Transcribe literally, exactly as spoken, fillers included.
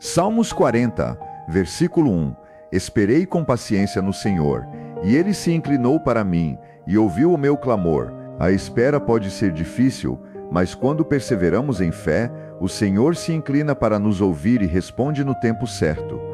Salmos quarenta, versículo um. Esperei com paciência no Senhor, e Ele se inclinou para mim, e ouviu o meu clamor. A espera pode ser difícil, mas quando perseveramos em fé, o Senhor se inclina para nos ouvir e responde no tempo certo.